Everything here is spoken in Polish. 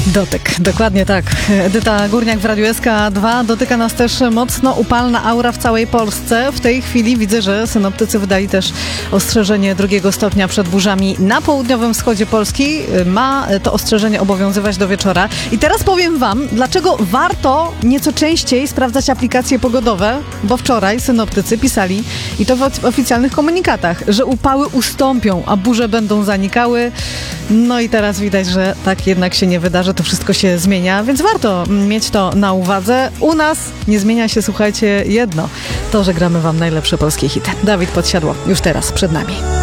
Dotyk, dokładnie tak. Edyta Górniak w Radiu SK2. Dotyka nas też mocno upalna aura w całej Polsce. W tej chwili widzę, że synoptycy wydali też ostrzeżenie 2 stopnia przed burzami na południowym wschodzie Polski. Ma to ostrzeżenie obowiązywać do wieczora. I teraz powiem wam, dlaczego warto nieco częściej sprawdzać aplikacje pogodowe, bo wczoraj synoptycy pisali, i to w oficjalnych komunikatach, że upały ustąpią, a burze będą zanikały. No i teraz widać, że tak jednak się nie wydarzy, to wszystko się zmienia, więc warto mieć to na uwadze. U nas nie zmienia się, słuchajcie, jedno, to, że gramy wam najlepsze polskie hity. Dawid Podsiadło, już teraz przed nami.